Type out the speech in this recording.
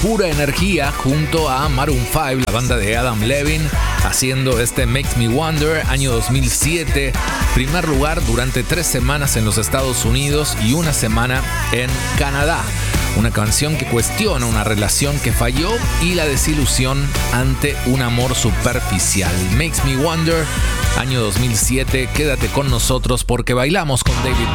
pura energía junto a Maroon 5, la banda de Adam Levine, haciendo este Makes Me Wonder, año 2007. Primer lugar durante 3 semanas en los Estados Unidos y 1 semana en Canadá. Una canción que cuestiona una relación que falló y la desilusión ante un amor superficial. Makes Me Wonder, año 2007. Quédate con nosotros porque bailamos con David